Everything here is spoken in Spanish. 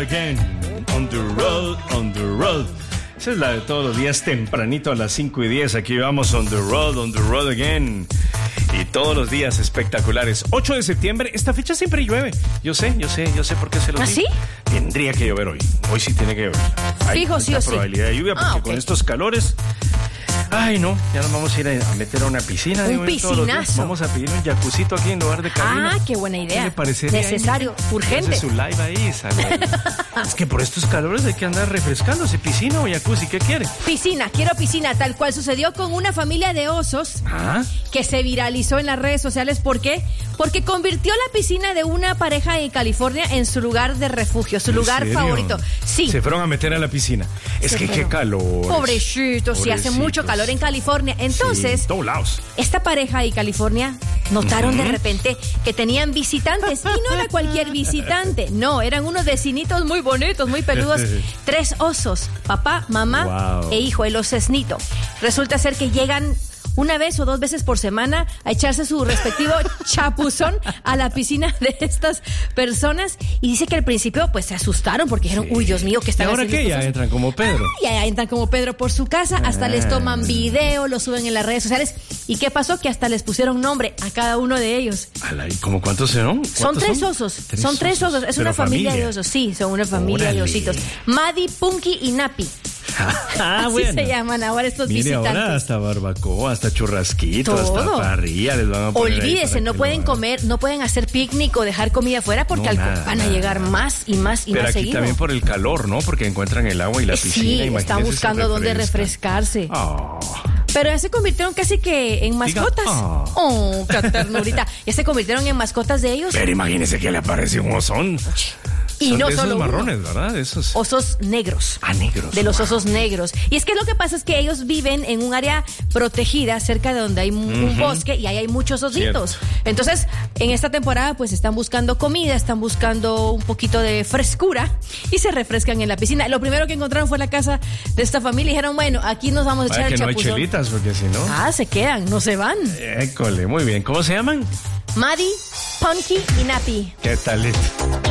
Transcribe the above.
again. On the road, on the road. Esa es la de todos los días tempranito a las 5:10. Aquí vamos on the road again. Y todos los días espectaculares. 8 de septiembre, esta fecha siempre llueve. Yo sé por qué se los digo. ¿Ah, sí? Tendría que llover hoy. Hoy sí tiene que llover. Fijo, sí o sí. Hay probabilidad de lluvia porque okay. Con estos calores... Ay, no, ya nos vamos a ir a meter a una piscina. Un piscinazo. Vamos a pedir un jacuzito aquí en lugar de cabina. Ah, qué buena idea. ¿Qué le parecería? Necesario, urgente. Hace su live ahí, sale. Es que por estos calores hay que andar refrescándose. ¿Piscina o jacuzzi? ¿Qué quiere? Piscina, quiero piscina, tal cual sucedió con una familia de osos que se viralizó en las redes sociales. ¿Por qué? Porque convirtió la piscina de una pareja en California en su lugar de refugio, su lugar favorito. Sí. Se fueron a meter a la piscina. Es que qué calor. Pobrecitos, sí, hace mucho calor en California. Entonces, sí, todos lados. Esta pareja y California notaron de repente que tenían visitantes. Y no era cualquier visitante, no, eran unos vecinitos muy bonitos, muy peludos. 3 osos, papá, mamá e hijo, el osesnito. Resulta ser que llegan una vez o 2 veces por semana a echarse su respectivo chapuzón a la piscina de estas personas. Y dice que al principio pues se asustaron porque dijeron, uy, Dios mío, ¿qué están haciendo? ¿Y ahora qué? Ya entran como Pedro. Ya entran como Pedro por su casa, hasta les toman video, lo suben en las redes sociales. ¿Y qué pasó? Que hasta les pusieron nombre a cada uno de ellos. ¿Y cómo cuántos son? Son 3 osos. Son 3 osos. Es una familia de osos. Sí, son una familia de ositos. Maddie, Punky y Nappy. Así bueno. Se llaman ahora estos visitantes. Ahora hasta barbacoa, hasta churrasquito, hasta parrilla les van a poner. Olvídese, no pueden comer, no pueden hacer picnic o dejar comida afuera porque van a llegar más y más y pero más aquí seguido. También por el calor, ¿no? Porque encuentran el agua y la piscina. Sí, están buscando dónde refrescarse. Pero ya se convirtieron casi que en mascotas. Qué ternurita. Ya se convirtieron en mascotas de ellos. Pero imagínese que le apareció un osón. Y son no de solo esos marrones, ¿verdad? Esos osos negros. Negros. De los osos negros. Y es que lo que pasa es que ellos viven en un área protegida cerca de donde hay un bosque y ahí hay muchos ositos. Cierto. Entonces, en esta temporada pues están buscando comida, están buscando un poquito de frescura y se refrescan en la piscina. Lo primero que encontraron fue la casa de esta familia y dijeron, bueno, aquí nos vamos a echar el chapuzón. No hay chelitas porque si no... se quedan, no se van. École, muy bien. ¿Cómo se llaman? Maddie, Punky y Nappy. ¿Qué tal?